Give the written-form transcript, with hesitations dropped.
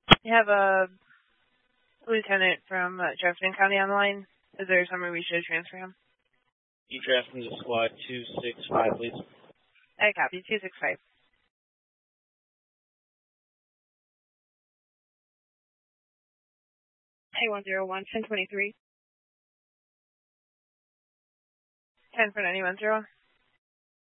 You have a lieutenant from Jefferson County on the line. Is there somewhere we should transfer him? You transfer to squad 265, please. I copy. 265. Hey, 101, 1023. 10 for 910.